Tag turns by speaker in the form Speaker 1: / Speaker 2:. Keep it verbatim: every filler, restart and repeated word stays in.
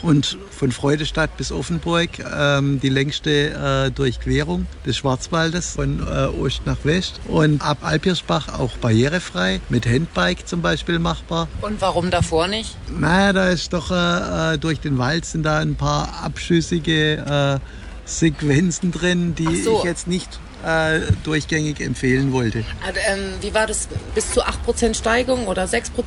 Speaker 1: Und von Freudestadt bis Offenburg ähm, die längste äh, Durchquerung des Schwarzwaldes von äh, Ost nach West. Und ab Alpierschbach auch barrierefrei, mit Handbike zum Beispiel machbar.
Speaker 2: Und warum davor nicht?
Speaker 1: Na, da ist doch äh, durch den Wald sind da ein paar abschüssige äh, Sequenzen drin, die
Speaker 2: Ach so.
Speaker 1: ich jetzt nicht äh, durchgängig empfehlen wollte.
Speaker 2: Also, ähm, wie war das? Bis zu acht Prozent Steigung oder sechs Prozent?